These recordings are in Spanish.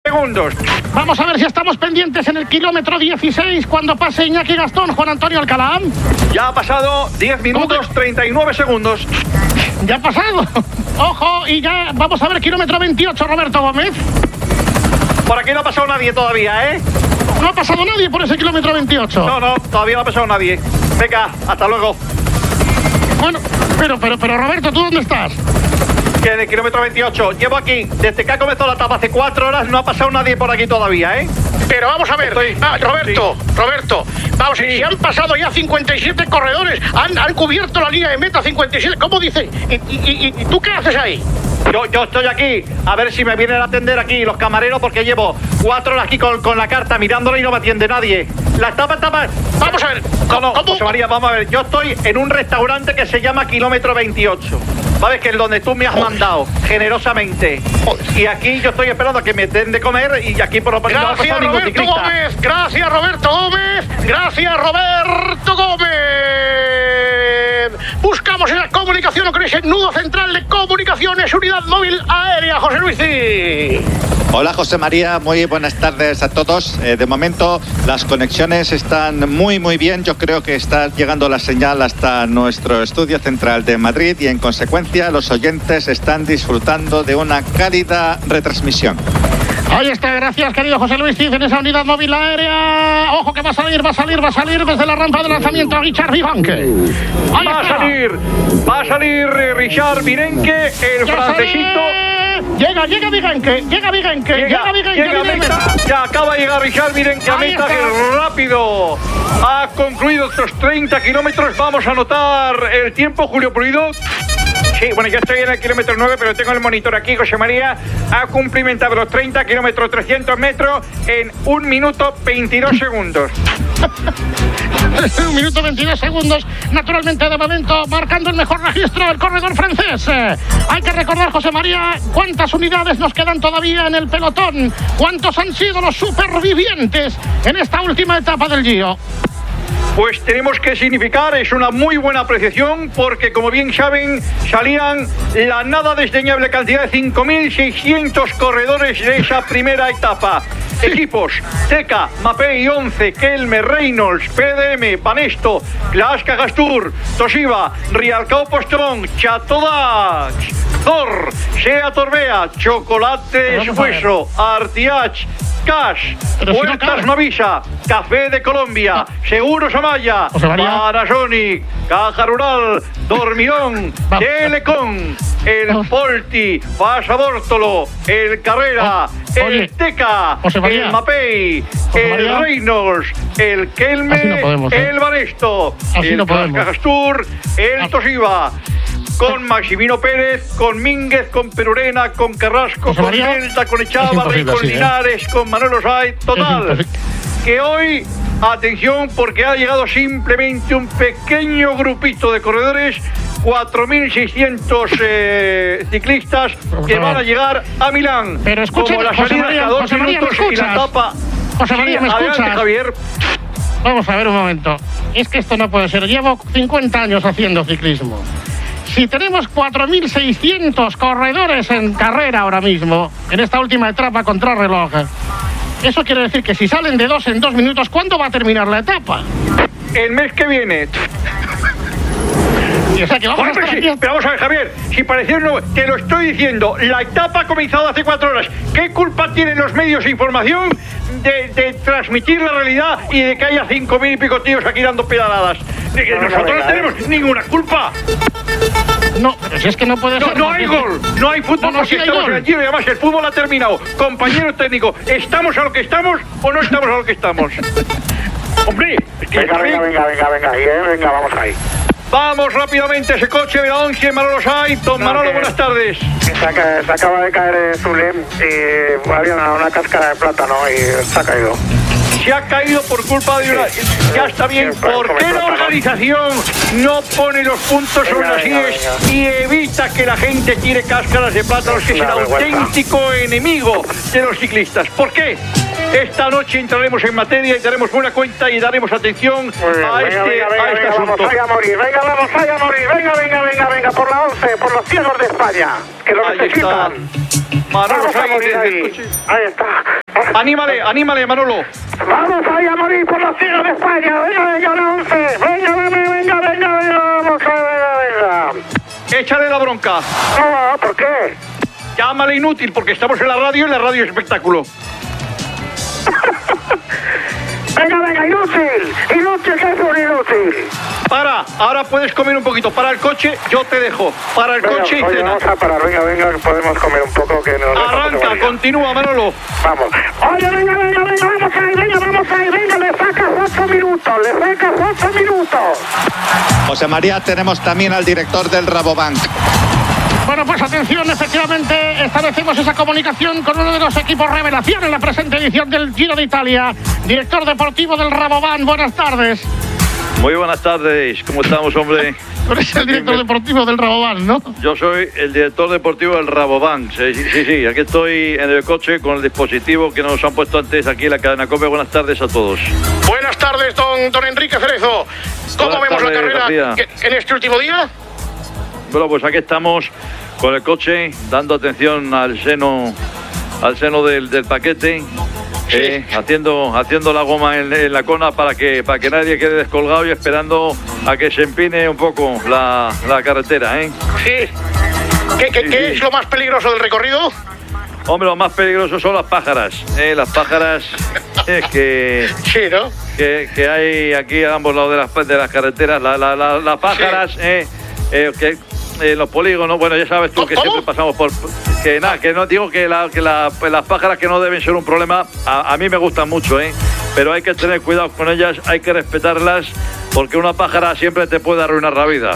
segundos. Vamos a ver si estamos pendientes en el kilómetro 16 cuando pase Iñaki Gastón, Juan Antonio Alcalá. Ya ha pasado 10 minutos 39 segundos. Ya ha pasado. Ojo, y ya vamos a ver kilómetro 28, Roberto Gómez. Por aquí no ha pasado nadie todavía, ¿eh? No ha pasado nadie por ese kilómetro 28. No, todavía no ha pasado nadie. Venga, hasta luego. Bueno, pero Roberto, ¿tú dónde estás? Que en el kilómetro 28. Llevo aquí, desde que ha comenzado la etapa hace 4 horas, no ha pasado nadie por aquí todavía, ¿eh? Pero vamos a ver, Roberto, vamos, Sí. si han pasado ya 57 corredores, han cubierto la línea de meta 57, ¿cómo dice? ¿Y tú qué haces ahí? Yo estoy aquí, a ver si me vienen a atender aquí los camareros, porque llevo 4 horas aquí con la carta mirándola y no me atiende nadie. La etapa. Vamos a ver, No, ¿cómo? José María, vamos a ver. Yo estoy en un restaurante que se llama Kilómetro 28. ¿Sabes? Que es donde tú me has mandado generosamente. Y aquí yo estoy esperando a que me den de comer y aquí por lo menos no ha Gracias, pasado ningún Roberto ciclista. Gómez. Gracias, Roberto Gómez. Gracias, Roberto Gómez. Buscamos esa comunicación con ese nudo central de comunicaciones, unidad móvil aérea, José Luis. Hola José María, muy buenas tardes a todos. De momento las conexiones están muy bien. Yo creo que está llegando la señal hasta nuestro estudio central de Madrid y en consecuencia los oyentes están disfrutando de una cálida retransmisión. Ahí está, gracias querido José Luis Cid en esa unidad móvil aérea. Ojo que va a salir desde la rampa de lanzamiento a Richard Vivanque. Va a salir Richard Virenque, el francesito. Llega Vigenque. Llega a meta. Ya acaba de llegar Richard Virenque a Ahí meta, está. que rápido ha concluido estos 30 kilómetros. Vamos a anotar el tiempo, Julio Pulido. Sí, bueno, yo estoy en el kilómetro 9, pero tengo el monitor aquí. José María ha cumplimentado los 30 kilómetros, 300 metros en 1 minuto 22 segundos. 1 minuto 22 segundos, naturalmente de momento marcando el mejor registro del corredor francés. Hay que recordar, José María, cuántas unidades nos quedan todavía en el pelotón, cuántos han sido los supervivientes en esta última etapa del Giro. Pues tenemos que significar, es una muy buena apreciación, porque como bien saben, salían la nada desdeñable cantidad de 5.600 corredores de esa primera etapa. Equipos: Teca, Mapei, 11, Kelme, Reynolds, PDM, Banesto, Glaska Gastur, Toshiba, Rialcao Postrón, Chatodax, Thor, Sea Torbea, Chocolate Esfueso, Artiach, Cash, Vueltas Mavisa, Café de Colombia, Seguros Amaya, Panasonic, Caja Rural, Dormirón, Telecom, el Polti, Pasabórtolo, el Carrera, el Teca, el Mapei, el Reynolds, el Kelme, el Banesto, el Castur, el Toshiba, con Maximino Pérez, con Mínguez, con Perurena, con Carrasco, con Delta, con Echávarri, con Linares, con Manuel Osay. Total, que hoy, atención, porque ha llegado simplemente un pequeño grupito de corredores, 4.600 ciclistas que van a llegar a Milán. Pero escuchen, como la salida a 2 minutos y la etapa. José María, ¿me escuchas? Adelante, Javier. Vamos a ver un momento. Es que esto no puede ser. Llevo 50 años haciendo ciclismo. Si tenemos 4.600 corredores en carrera ahora mismo, en esta última etapa contrarreloj, eso quiere decir que si salen de 2 en 2 minutos, ¿cuándo va a terminar la etapa? El mes que viene. O sea, que vamos a estar aquí. Pero vamos a ver, Javier, si pareciera, te lo estoy diciendo, la etapa ha comenzado hace 4 horas. ¿Qué culpa tienen los medios de información de transmitir la realidad y de que haya 5.000 y pico tíos aquí dando pedaladas? Nosotros no tenemos ninguna culpa. No, pero si es que no puede ser. No hay gol, no hay fútbol, porque estamos en el Giro y además el fútbol ha terminado. Compañero técnico, ¿estamos a lo que estamos o no estamos a lo que estamos? Hombre, venga, vamos ahí. Vamos rápidamente a ese coche de la 11, Manolo Osay. Don Manolo, buenas tardes. Se acaba de caer Zulem y había una cáscara de plátano y se ha caído. Se ha caído por culpa de una... Ya está bien. ¿Por qué la organización no pone los puntos sobre las IES y evita que la gente tire cáscaras de plátanos, que es el auténtico enemigo de los ciclistas? ¿Por qué? Esta noche entraremos en materia y daremos buena cuenta y daremos atención a este asunto. Vamos a morir, venga, por la 11, por los cielos de España, que lo necesitan. Manolo Vamos a Sáenz morir desde el ahí. coche. Ahí está. Anímale, Manolo. Vamos ahí a morir por los cielos de España. Venga, la 11. Venga, vamos a venga. Échale la bronca. No, ¿por qué? Llámale inútil porque estamos en la radio y la radio es espectáculo. Venga, inútil, que es un inútil. Ahora puedes comer un poquito. Para el coche, yo te dejo. Para el coche y cena. Vamos a parar, venga, podemos comer un poco que nos Arranca, continúa, Manolo. Vamos. Oye, venga, vamos ahí, le sacas 8 minutos. José María, tenemos también al director del Rabobank. Bueno, pues atención, efectivamente establecemos esa comunicación con uno de los equipos revelación en la presente edición del Giro de Italia. Director deportivo del Rabobank, buenas tardes. Muy buenas tardes, ¿cómo estamos, hombre? Tú eres el director deportivo del Rabobank, ¿no? Yo soy el director deportivo del Rabobank, sí, aquí estoy en el coche con el dispositivo que nos han puesto antes aquí en la cadena COPE. Buenas tardes a todos. Buenas tardes, don Enrique Cerezo. ¿Cómo Buenas vemos tardes, la carrera García. en este último día? Bueno, pues aquí estamos con el coche, dando atención al seno del paquete, haciendo la goma en la cona para que nadie quede descolgado y esperando a que se empine un poco la carretera, ¿eh? Sí. ¿Qué es lo más peligroso del recorrido? Hombre, lo más peligroso son las pájaras, las pájaras que... Sí, ¿no? Que hay aquí a ambos lados de las carreteras, las pájaras, sí. Los polígonos, bueno, ya sabes tú que ¿Cómo? siempre pasamos por... Que no digo que las pájaras que no deben ser un problema, a mí me gustan mucho, pero hay que tener cuidado con ellas, hay que respetarlas, porque una pájara siempre te puede arruinar la vida.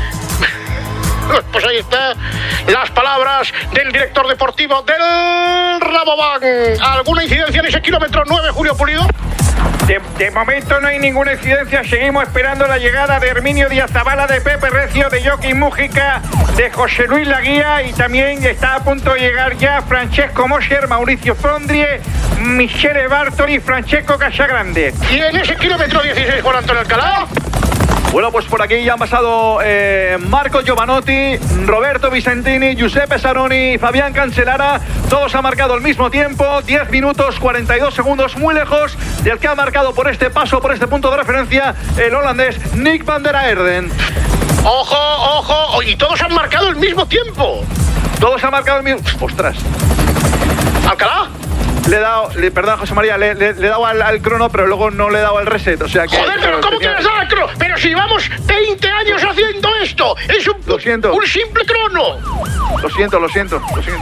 Pues ahí está las palabras del director deportivo del Rabobank. ¿Alguna incidencia en ese kilómetro 9, Julio Pulido? De momento no hay ninguna incidencia. Seguimos esperando la llegada de Herminio Díaz Zabala, de Pepe Recio, de Joaquín Mújica, de José Luis Laguía, y también está a punto de llegar ya Francesco Mosher, Mauricio Fondrie, Michele Bartoli y Francesco Casagrande. ¿Y en ese kilómetro 16, Juan Antonio Alcalá? Bueno, pues por aquí ya han pasado Marco Giovanotti, Roberto Vicentini, Giuseppe Saroni, Fabián Cancellara. Todos han marcado al mismo tiempo, 10 minutos 42 segundos, muy lejos del que ha marcado por este paso, por este punto de referencia, el holandés Nick van der Aerden. ¡Ojo! Y todos han marcado el mismo tiempo. Todos han marcado el mismo... ¡Ostras! ¿Alcalá? Perdón, José María, le he dado al crono, pero luego no le he dado al reset, o sea que... Joder, pero ¿cómo que le has dado al crono? Pero si llevamos 20 años haciendo esto, es Lo siento. un simple crono. Lo siento.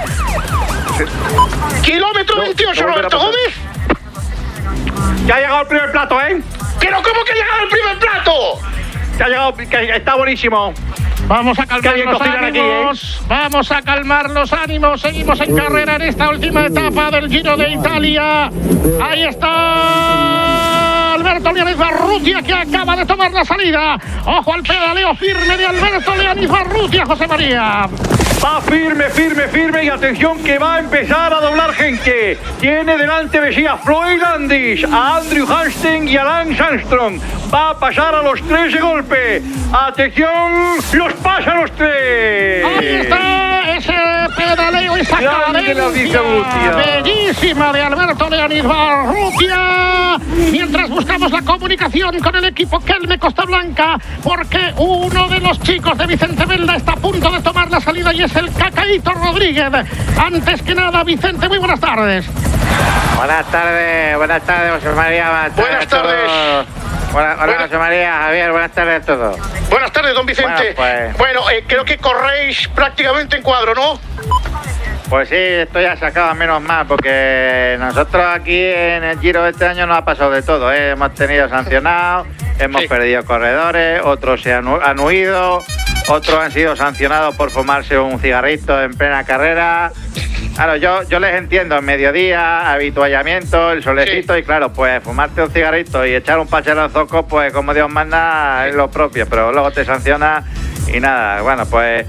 Kilómetro 28, Roberto Gómez. Ya ha llegado el primer plato, ¿eh? ¿Pero cómo que ha llegado el primer plato? Ya ha llegado, que está buenísimo. Vamos a calmar bien los cocinan aquí, ánimos. Vamos a calmar los ánimos. Seguimos en carrera en esta última etapa del Giro de Italia. Ahí está Alberto Leonis Barrutia, que acaba de tomar la salida. Ojo al pedaleo firme de Alberto Leonis Barrutia, José María. Va firme y atención que va a empezar a doblar gente. Tiene delante de sí a Floyd Landis, a Andrew Hastings y a Lance Armstrong. Va a pasar a los tres de golpe. Atención, los pasa a los tres. Ahí está ese pedaleo, esa cadencia bellísima de Alberto Leonis Barrutia. Mientras buscamos la comunicación con el equipo Kelme Costa Blanca, porque uno de los chicos de Vicente Velda está a punto de tomar la salida y es el Cacaíto Rodríguez. Antes que nada, Vicente, muy buenas tardes. Buenas tardes, José María. Buenas tardes. Hola, José María, Javier, buenas tardes a todos. Buenas tardes, don Vicente. Bueno, creo que corréis prácticamente en cuadro, ¿no? Pues sí, esto ya se acaba menos mal, porque nosotros aquí en el Giro de este año nos ha pasado de todo, ¿eh? Hemos tenido sancionados, hemos perdido corredores, otros se han huido, otros han sido sancionados por fumarse un cigarrito en plena carrera. Claro, yo les entiendo, en mediodía, habituallamiento, el solecito, y claro, pues fumarte un cigarrito y echar un pachero al zoco, pues como Dios manda, es lo propio, pero luego te sanciona y nada, bueno, pues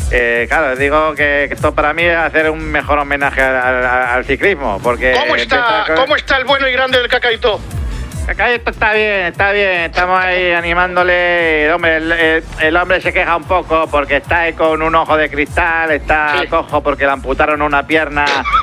Claro, digo que esto para mí es hacer un mejor homenaje al ciclismo, porque... ¿Cómo está el bueno y grande del Cacaíto? Cacaíto está bien, estamos ahí animándole. Hombre, el hombre se queja un poco porque está ahí con un ojo de cristal, está cojo porque le amputaron una pierna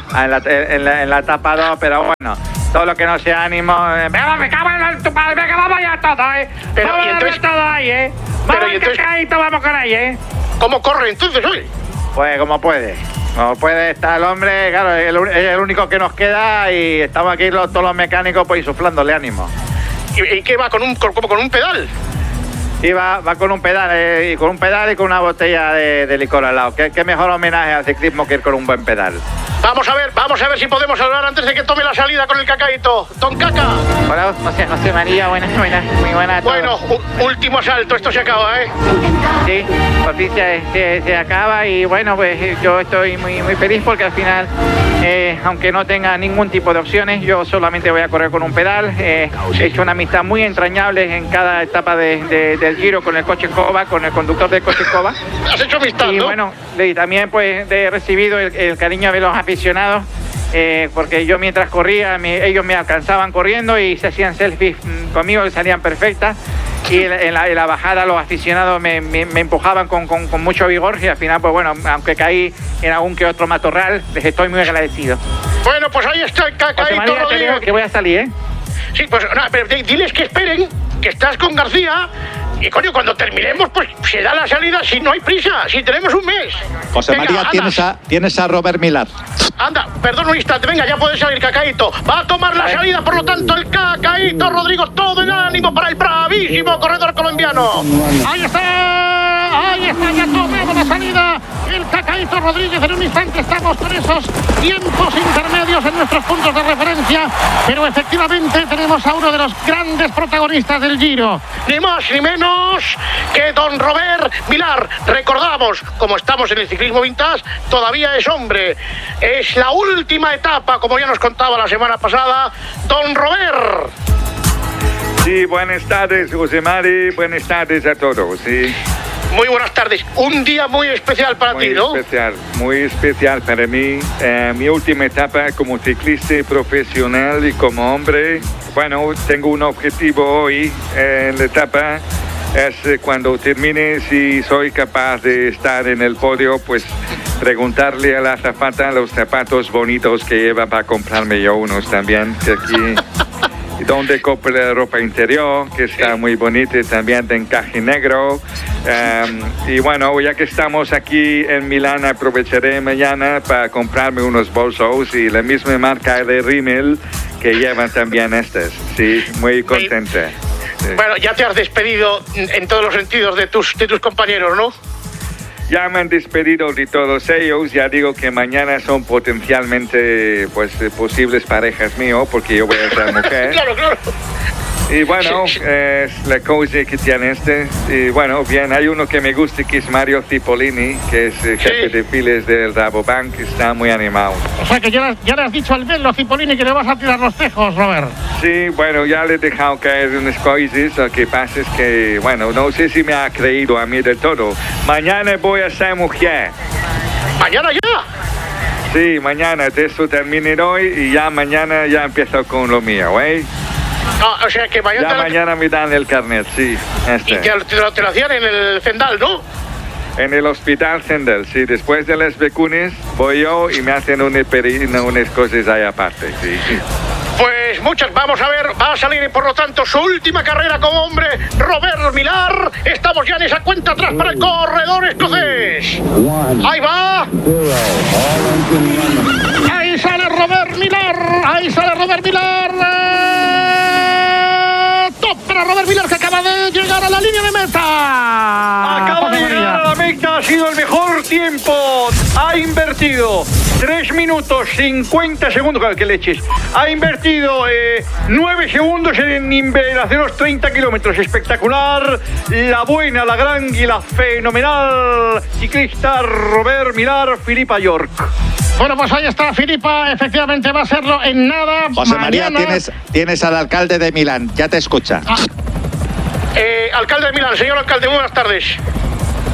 en la etapa 2, pero bueno, todo lo que no sea ánimo... me cago en tu padre, que vamos ya todo, Pero vamos entonces, todo ahí, Vamos, Cacaíto, vamos con ahí, ¿Cómo corre entonces hoy? Pues como puede. Como puede estar el hombre, claro, es el único que nos queda y estamos aquí todos los mecánicos pues insuflándole ánimo. ¿Y qué va? ¿Con un pedal? Sí, va con un pedal, y con una botella de licor al lado. ¿Qué mejor homenaje al ciclismo que ir con un buen pedal? Vamos a ver si podemos hablar antes de que tome la salida con el Cacaíto. Don Caca. Hola, José María, buenas, muy buenas. Bueno, último asalto, esto se acaba, Sí, por fin se acaba y bueno, pues yo estoy muy feliz porque al final, aunque no tenga ningún tipo de opciones, yo solamente voy a correr con un pedal. He hecho una amistad muy entrañable en cada etapa del Giro con el coche Cova, con el conductor del coche Cova. Has hecho amistad, y ¿no? Bueno, y también pues he recibido el cariño de los aficionados, porque yo mientras corría, ellos me alcanzaban corriendo y se hacían selfies conmigo, que salían perfectas. Y en la bajada los aficionados me empujaban con mucho vigor y al final, pues bueno, aunque caí en algún que otro matorral, les estoy muy agradecido. Bueno, pues ahí está el Cacaíto Rodríguez. Que voy a salir, Sí, pues no, pero diles que esperen, que estás con García. Y coño, cuando terminemos, pues se da la salida si no hay prisa, si tenemos un mes. José María, tienes a Robert Millar. Anda, perdón un instante, venga, ya puede salir Cacaíto. Va a tomar la salida, por lo tanto, el Cacaíto Rodrigo, todo el ánimo para el bravísimo corredor colombiano. Ahí está, ya tomamos la salida. El Cacaíto Rodríguez, en un instante estamos con esos tiempos intermedios en nuestros puntos de referencia, pero efectivamente tenemos a uno de los grandes protagonistas del Giro. Ni más ni menos que don Robert Millar. Recordamos, como estamos en el ciclismo vintage, todavía es hombre. Es la última etapa, como ya nos contaba la semana pasada, don Robert. Sí, buenas tardes, José Mari, buenas tardes a todos, sí. Muy buenas tardes. Un día muy especial para ti, ¿no? Muy especial para mí. Mi última etapa como ciclista profesional y como hombre. Bueno, tengo un objetivo hoy en la etapa. Es cuando termine, si soy capaz de estar en el podio, pues preguntarle a la azafata los zapatos bonitos que lleva para comprarme yo unos también, que aquí... donde compro la ropa interior, que está muy bonita, también de encaje negro. Y bueno, ya que estamos aquí en Milán, aprovecharé mañana para comprarme unos bolsos y la misma marca de Rimmel que llevan también estas. Sí, muy contenta. Sí. Bueno, ya te has despedido en todos los sentidos de tus compañeros, ¿no? Ya me han despedido de todos ellos, ya digo que mañana son potencialmente pues posibles parejas míos, porque yo voy a ser mujer. Claro. Y bueno, es la cosa que tiene y bueno, bien, hay uno que me gusta que es Mario Cipollini, que es jefe de files del Rabobank, que está muy animado. O sea que ya le has dicho al Bello Cipollini que le vas a tirar los tejos, Robert. Sí, bueno, ya le he dejado caer unas cosas, lo que pasa es que, bueno, no sé si me ha creído a mí del todo. Mañana voy a ser mujer. ¿Mañana ya? Sí, mañana, de eso terminé hoy y ya mañana ya empiezo con lo mío, O sea que mañana me dan el carnet, sí. Y te lo hacían en el Zendal, ¿no? En el hospital Zendal, sí. Después de las vacunas voy yo y me hacen unas cosas ahí aparte, sí. Pues vamos a ver, va a salir por lo tanto su última carrera como hombre, Robert Millar. Estamos ya en esa cuenta atrás para el corredor escocés. Ahí va. Ahí sale Robert Millar. Top para Robert Millar, que acaba de llegar a la línea de meta. Acaba de llegar a la meta, ha sido el mejor tiempo. Ha invertido 3 minutos 50 segundos, que leches. Ha invertido 9 segundos en hacer los 30 kilómetros. Espectacular. La buena, la gran y la fenomenal ciclista Robert Millar, Philippa York. Bueno, pues ahí está Philippa, efectivamente va a serlo en nada. José María, tienes al alcalde de Milán, ya te escucha. Alcalde de Milán, señor alcalde, buenas tardes.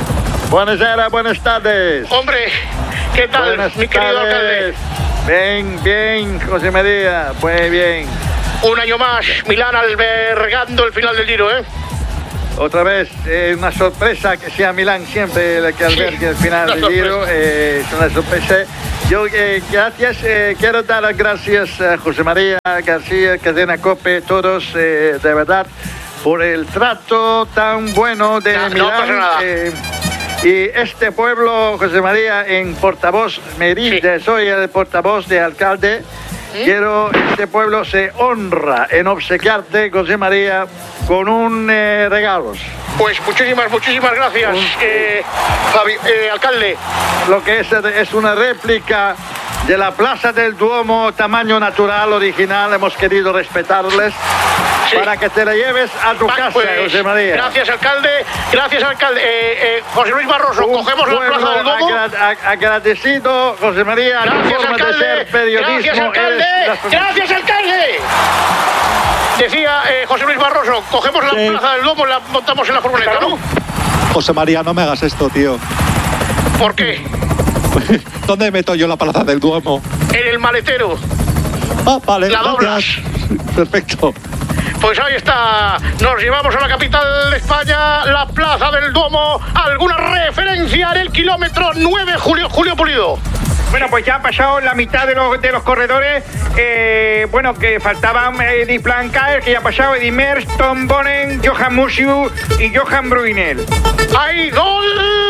buenas tardes. Hombre, ¿qué tal, mi querido alcalde? Bien, José María, muy bien. Un año más, Milán albergando el final del Giro, ¿eh? Otra vez, una sorpresa que sea Milán siempre la que albergue el final del Giro. Es una sorpresa. Yo, gracias, quiero dar las gracias a José María García, Cadena COPE, todos, de verdad, por el trato tan bueno de Milán. No pasa nada. Y este pueblo, José María, en portavoz, soy el portavoz de alcalde. Quiero, este pueblo se honra en obsequiarte, José María, con un regalo. Pues muchísimas gracias, alcalde. Lo que es una réplica de la Plaza del Duomo, tamaño natural, original. Hemos querido respetarles para que te la lleves a tu casa, pues, José María. Gracias, alcalde. José Luis Barroso, cogemos la Plaza del Duomo. Agradecido, José María. Gracias, alcalde. De ser periodismo. Gracias, alcalde. Decía José Luis Barroso, cogemos la Plaza del Duomo y la montamos en la furgoneta, ¿no? José María, no me hagas esto, tío. ¿Por qué? ¿Dónde meto yo la Plaza del Duomo? En el maletero. Vale. La doblas. Perfecto. Pues ahí está, nos llevamos a la capital de España, la Plaza del Duomo. ¿Alguna referencia en el kilómetro 9, Julio Pulido? Bueno, pues ya ha pasado la mitad de los corredores. Bueno, que faltaban Eddy Plancaer, que ya ha pasado, Eddy Merckx, Tom Bonen, Johan Musiu y Johan Bruyneel. ¡Hay gol!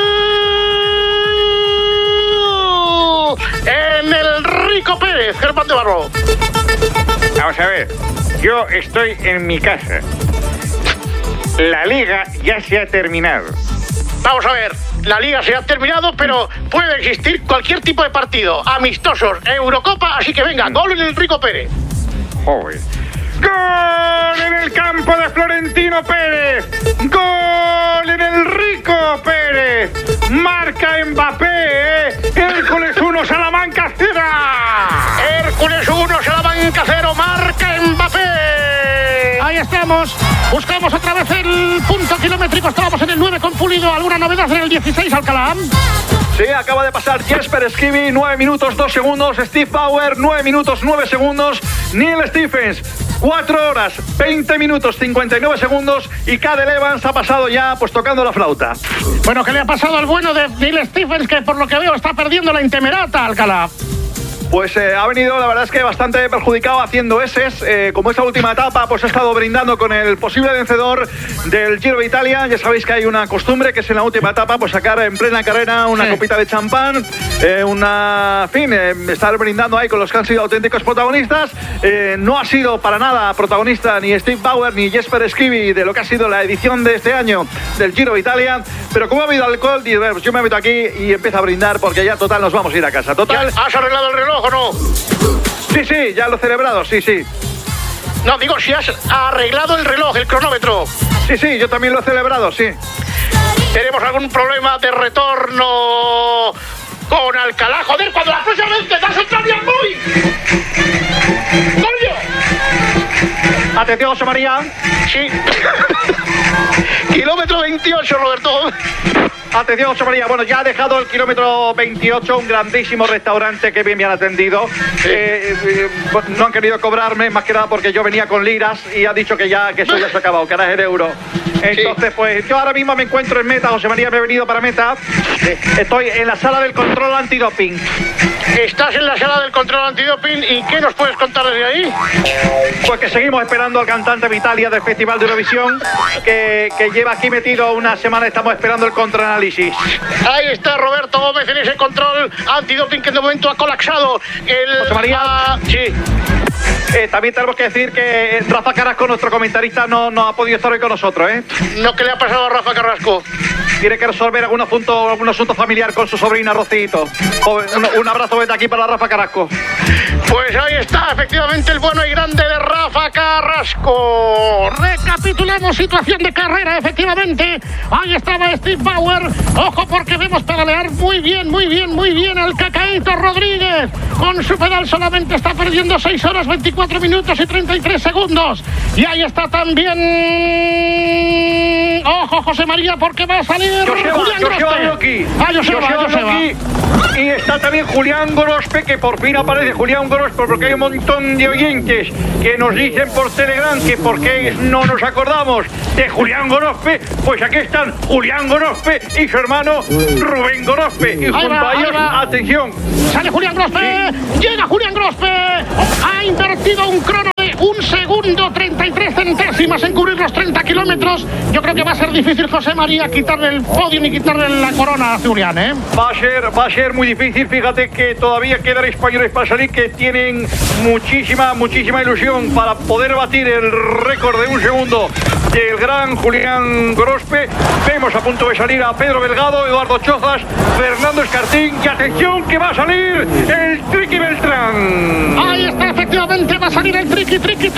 En el Rico Pérez, Germán de Barro. Vamos a ver, yo estoy en mi casa. La liga ya se ha terminado. Vamos a ver, la liga se ha terminado, pero puede existir cualquier tipo de partido. Amistosos, Eurocopa, así que venga, gol en el Rico Pérez. Joder. ¡Gol en el campo de Florentino Pérez! ¡Gol en el Rico Pérez! ¡Marca Mbappé! ¡Hércules 1, Salamanca 0! ¡Hércules 1, Salamanca 0! ¡Marca Mbappé! Ahí estamos. Buscamos otra vez el punto kilométrico. Estábamos en el 9 con Pulido. ¿Alguna novedad en el 16, Alcalá? Sí, acaba de pasar Jesper Skibby, 9 minutos 2 segundos. Steve Bauer, 9 minutos 9 segundos. Neil Stephens, 4 horas 20 minutos 59 segundos. Y Cadel Evans ha pasado ya, pues tocando la flauta. Bueno, ¿qué le ha pasado al bueno de Neil Stephens, que por lo que veo está perdiendo la Intemerata, Alcalá? Pues ha venido, la verdad es que bastante perjudicado haciendo eses. Como esta última etapa, pues ha estado brindando con el posible vencedor del Giro de Italia. Ya sabéis que hay una costumbre que es en la última etapa, pues sacar en plena carrera una copita de champán, estar brindando ahí con los que han sido auténticos protagonistas. No ha sido para nada protagonista ni Steve Bauer ni Jesper Skibby de lo que ha sido la edición de este año del Giro de Italia. Pero como ha habido alcohol, pues yo me meto aquí y empiezo a brindar porque ya total nos vamos a ir a casa. Total. ¿Has arreglado el reloj o no? Sí, ya lo he celebrado, sí. No, digo, si has arreglado el reloj, el cronómetro. Sí, yo también lo he celebrado, sí. ¿Tenemos algún problema de retorno con Alcalá? Joder, cuando la próxima vez te das el cambio muy. ¡Coño! Atención, José María. Sí. Kilómetro 28, Roberto. Atención, José María. Bueno, ya ha dejado el kilómetro 28, un grandísimo restaurante que bien me han atendido. No han querido cobrarme, más que nada porque yo venía con liras y ha dicho que eso ya se ha acabado, que ahora es el euro. Entonces, pues yo ahora mismo me encuentro en meta, José María, me he venido para meta. Estoy en la sala del control antidoping. Estás en la sala del control antidoping, ¿y qué nos puedes contar desde ahí? Pues que seguimos esperando al cantante Vitalia del Festival de Eurovisión, que lleva aquí metido una semana, estamos esperando el contraanálisis. Ahí está Roberto Gómez en ese control antidoping que de momento ha colapsado. José María. Sí. También tenemos que decir que Rafa Carrasco, nuestro comentarista, no ha podido estar hoy con nosotros, ¿eh? No, ¿qué le ha pasado a Rafa Carrasco? Tiene que resolver algún asunto familiar con su sobrina Rocito. Un abrazo desde aquí para Rafa Carrasco. Pues ahí está, efectivamente, el bueno y grande de Rafa Carrasco. Recapitulamos situación de carrera, efectivamente. Ahí estaba Steve Bauer. Ojo, porque vemos pedalear muy bien al Cacaíto Rodríguez. Con su pedal solamente está perdiendo 6 horas, 24 minutos y 33 segundos. Y ahí está también Ojo, José María, porque va a salir Julián Grospe. Joseba. Y está también Julián Grospe, que por fin aparece Julián Grospe, porque hay un montón de oyentes que nos dicen por Telegram que por qué no nos acordamos de Julián Grospe. Pues aquí están Julián Grospe y su hermano Rubén Grospe. Y junto a ellos, atención. Sale Julián Grospe, llega Julián Grospe. Ha invertido un crono de 1 segundo 33 centésimas en cubrir los 30 kilómetros. Yo creo que va a ser difícil, José María, quitarle el podio y quitarle la corona a Julián, ¿eh? Va a ser muy difícil. Fíjate que todavía quedan españoles para salir que tienen muchísima ilusión para poder batir el récord de 1 segundo del gran Julián Grospe. Vemos a punto de salir a Pedro Belgado, Eduardo Chozas, Fernando Escartín y atención que va a salir el Triqui Beltrán. Ahí está, efectivamente va a salir el Triqui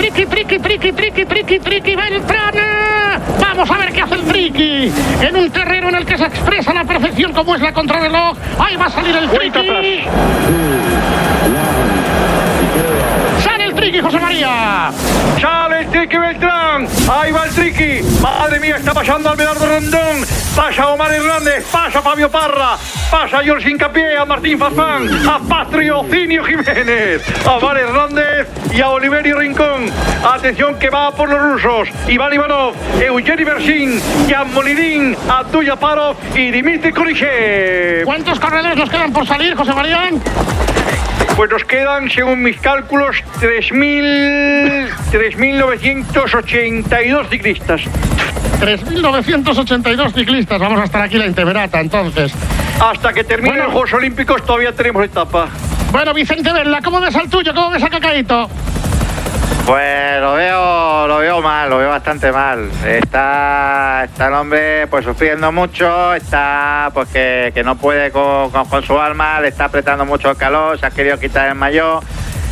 Beltrán. Vamos a ver qué hace el Triqui en un terreno en el que se expresa a la perfección como es la contrarreloj. Ahí va a salir el Triqui. Sale el Triqui, José María. Sale el Triqui Beltrán. Ahí va el Triqui. Madre mía, está pasando Alberardo Rondón. Pasa Omar Hernández. Pasa Fabio Parra. Pasa George Hincapié, a Martín Fafán, a Patriocinio Jiménez, a Omar Hernández y a Oliverio Rincón. Atención que va por los rusos. Iván Ivanov, Eugeni Bersin, Jan Molidín, Abdul Yaparov y Dimitri Kulishev. ¿Cuántos corredores nos quedan por salir, José María? Pues nos quedan, según mis cálculos, 3.982 ciclistas. 3.982 ciclistas. Vamos a estar aquí la Intemerata, entonces. Hasta que terminen los Juegos Olímpicos todavía tenemos etapa. Bueno, Vicente Vela, ¿cómo ves al tuyo? ¿Cómo ves a Cacaíto? Pues lo veo mal, lo veo bastante mal. Está el hombre pues sufriendo mucho, está pues que no puede con su alma, le está apretando mucho el calor, se ha querido quitar el maillot.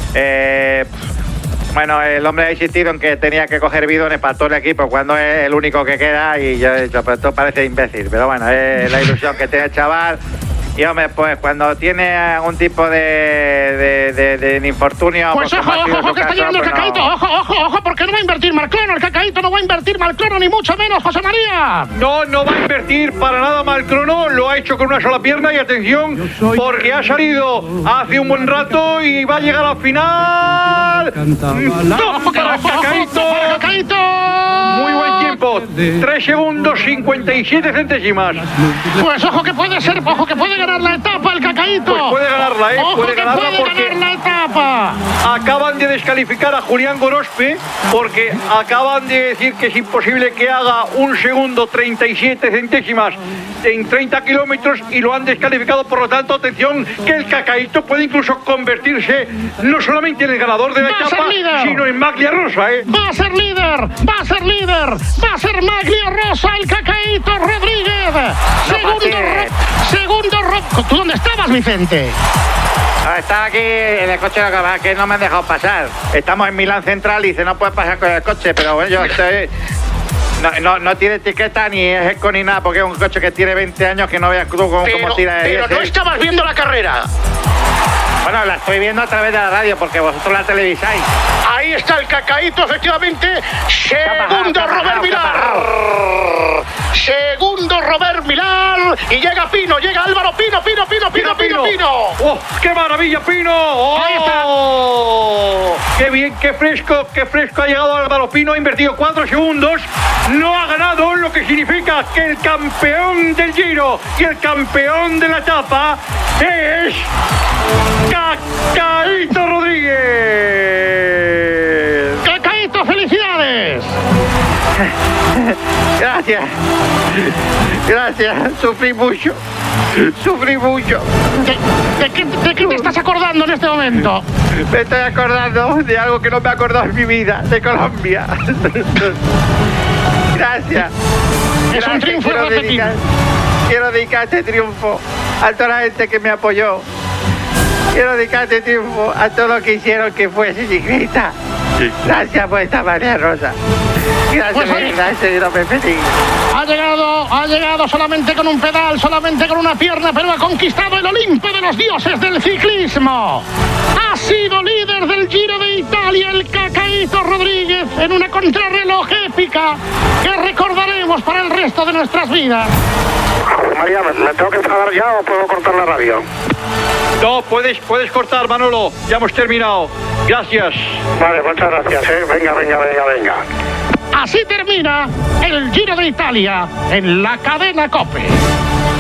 Bueno, el hombre ha insistido en que tenía que coger bidones para todo el equipo cuando es el único que queda y yo he dicho, pero esto parece imbécil, pero bueno, es la ilusión que tiene el chaval. Y hombre, pues cuando tiene algún tipo de infortunio... Pues ojo, que está llegando el Cacaíto, no. Ojo, porque no va a invertir Malcrono, el Cacaíto no va a invertir Malcrono, ni mucho menos, José María. No va a invertir para nada Malcrono, lo ha hecho con una sola pierna y atención, porque ha salido hace un buen rato y va a llegar al final. ¡No, para Cacaíto! Muy buen tiempo, 3 segundos 57 centésimas. Pues ojo que puede ganar la etapa el Cacaíto. Pues puede ganarla, puede ganarla porque ganar la etapa. Acaban de descalificar a Julián Grospe porque acaban de decir que es imposible que haga 1 segundo 37 centésimas en 30 kilómetros y lo han descalificado. Por lo tanto, atención, que el Cacaíto puede incluso convertirse no solamente en el ganador de la etapa, sino en Maglia Rosa, Va a ser líder, va a ser Maglia Rosa el Cacaíto Rodríguez. Segundo ¿Tú dónde estabas, Vicente? Estaba aquí en el coche, que no me han dejado pasar. Estamos en Milán Central y dice no puedes pasar con el coche, pero bueno, yo estoy... No tiene etiqueta ni es eco ni nada, porque es un coche que tiene 20 años que no veas tú cómo tira de 10. Pero no estabas viendo la carrera. Bueno, la estoy viendo a través de la radio porque vosotros la televisáis. Ahí está el Cacaíto, efectivamente. Segundo Robert Millar. Segundo Robert Millar. Y llega Pino, llega Álvaro Pino. ¡Oh, qué maravilla, Pino! ¡Oh! ¡Qué bien, qué fresco ha llegado Álvaro Pino! Ha invertido 4 segundos. No ha ganado, lo que significa que el campeón del Giro y el campeón de la etapa es... Cacaíto Rodríguez. Cacaíto, felicidades. Gracias, sufrí mucho. ¿De qué te estás acordando en este momento? Me estoy acordando de algo que no me he acordado en mi vida, de Colombia. Gracias. Es un triunfo irrepetible. Quiero dedicar este triunfo a toda la gente que me apoyó. Quiero dedicar este triunfo a todos los que hicieron que fuese ciclista. Sí. Gracias por esta María Rosa. Gracias, Pues ahí- gracias, no me pedí. Ha llegado solamente con un pedal, solamente con una pierna, pero ha conquistado el Olimpo de los dioses del ciclismo. Ha sido líder del Giro de Italia el Cacaíto Rodríguez en una contrarreloj épica que recordaremos para el resto de nuestras vidas. María, ¿me tengo que enfadar ya o puedo cortar la radio? No, puedes cortar, Manolo. Ya hemos terminado. Gracias. Vale, muchas gracias, Venga. Así termina el Giro de Italia en la cadena COPE.